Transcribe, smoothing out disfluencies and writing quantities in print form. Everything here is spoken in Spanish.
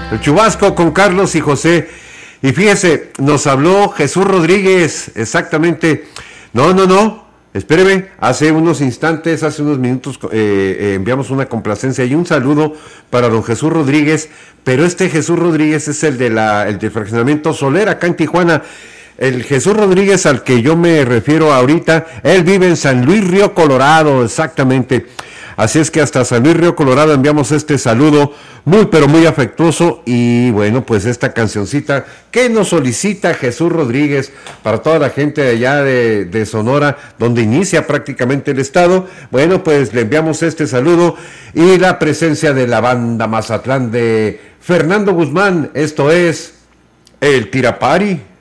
El chubasco con Carlos y José. Y fíjese, nos habló Jesús Rodríguez, exactamente. No, espéreme, hace unos instantes, hace unos minutos enviamos una complacencia y un saludo para don Jesús Rodríguez, pero este Jesús Rodríguez es el del fraccionamiento Soler, acá en Tijuana. El Jesús Rodríguez al que yo me refiero ahorita, él vive en San Luis Río Colorado, exactamente. Así es que hasta San Luis Río Colorado enviamos este saludo muy pero muy afectuoso y bueno, pues esta cancioncita que nos solicita Jesús Rodríguez para toda la gente de allá de Sonora, donde inicia prácticamente el estado. Bueno, pues le enviamos este saludo y la presencia de la banda Mazatlán de Fernando Guzmán, esto es El Tirapari.